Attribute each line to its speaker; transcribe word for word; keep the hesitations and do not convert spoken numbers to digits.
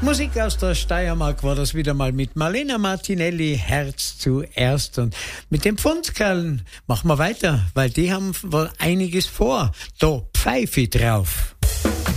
Speaker 1: Musik aus der Steiermark war das wieder mal mit Marlena Martinelli, Herz zuerst. Und mit den Pfundskerlen machen wir weiter, weil die haben wohl einiges vor. Da Pfeife drauf.